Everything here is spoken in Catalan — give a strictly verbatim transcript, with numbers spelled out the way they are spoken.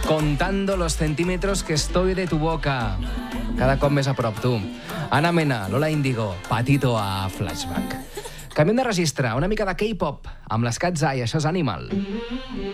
Contando los centímetros que estoy de tu boca. Cada cop més a prop, tu. Ana Mena, Lola Índigo, Patito a Flashback. Canviem de registre, una mica de K-pop, amb les Cat's Eye, això és Animal.